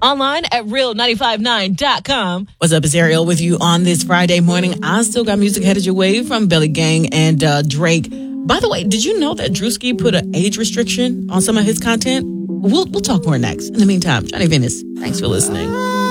Online at real959.com. What's up, it's Ariel with you on this Friday morning. I still got music headed your way from Belly Gang and Drake. By the way, did you know that Drewski put an age restriction on some of his content? We'll talk more next. In the meantime, Johnny Venus, thanks for listening.